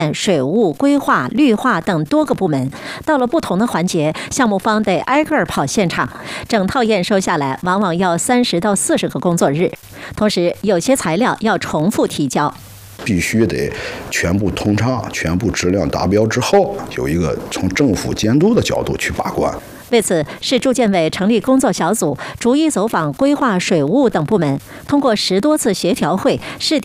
水务、规划、绿化等多个部门。到了不同的环节，项目方得挨个跑现场，整套验收下来，往往要30到40个工作日。同时，有些材料要重复提交。 必须得全部通畅、全部质量达标之后，有一个从政府监督的角度去把关。 为此，市住建委成立工作小组，逐一走访规划、水务等部门，通过10多次协调会，市